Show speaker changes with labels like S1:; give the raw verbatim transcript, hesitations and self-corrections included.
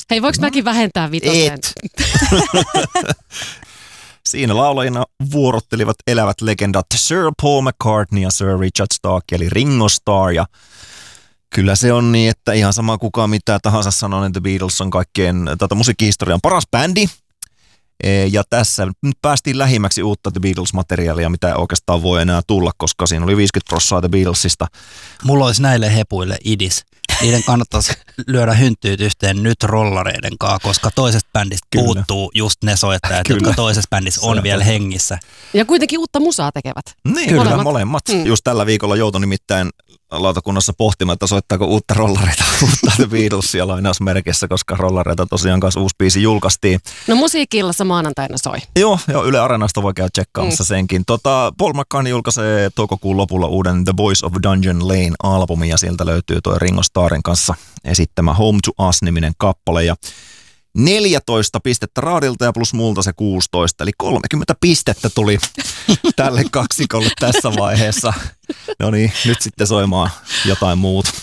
S1: Hei, voiko no. mäkin vähentää vitosen?
S2: Et. Siinä laulajina vuorottelivat elävät legendat Sir Paul McCartney ja Sir Richard Stark, eli Ringo Starr. Ja kyllä se on niin, että ihan sama kuka mitä tahansa sanoo, että The Beatles on kaikkien tota, musiikkihistorian paras bändi. Ja tässä nyt päästiin lähimmäksi uutta The Beatles-materiaalia, mitä ei oikeastaan voi enää tulla, koska siinä oli viisikymmentä prosenttia The Beatlesista.
S3: Mulla olisi näille hepuille idis. Niiden kannattaisi lyödä hynttyyt yhteen nyt rollareiden kanssa, koska toisesta bändistä Kyllä. puuttuu just ne soittajat, Kyllä. jotka toisessa bändissä on se vielä hengissä.
S1: Ja kuitenkin uutta musaa tekevät.
S2: Niin, Kyllä. molemmat. molemmat. Mm. Just tällä viikolla joutui nimittäin lautakunnassa pohtimaan, että soittaako uutta rollareita, uutta The Beatlesia lainausmerkissä, koska rollareita tosiaan kanssa uusi biisi julkaistiin.
S1: No musiikki-illassa maanantaina soi.
S2: Joo, joo, Yle Areenasta voi käydä tsekkaamassa mm. senkin. Tota, Paul McCartney julkaisee toukokuun lopulla uuden The Boys of Dungeon Lane-albumin, ja sieltä löytyy tuo Ringo Starrin kanssa esittämä Home to Us-niminen kappale, ja neljätoista pistettä Raadilta ja plus multa se kuusitoista, eli kolmekymmentä pistettä tuli tälle kaksikolle tässä vaiheessa. No niin, nyt sitten soimaan jotain muuta.